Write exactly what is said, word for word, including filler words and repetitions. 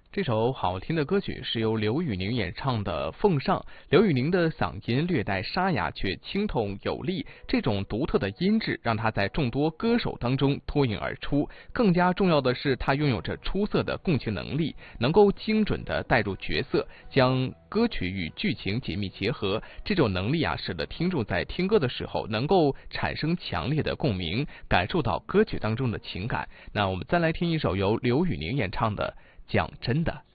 这首好听的歌曲是由刘宇宁演唱的《奉上》。刘宇宁的嗓音略带沙哑，却清透有力，这种独特的音质让他在众多歌手当中脱颖而出。更加重要的是，他拥有着出色的共情能力，能够精准地带入角色，将歌曲与剧情紧密结合。这种能力啊，使得听众在听歌的时候能够产生强烈的共鸣，感受到歌曲当中的情感。那我们再来听一首由刘宇宁演唱的。讲真的。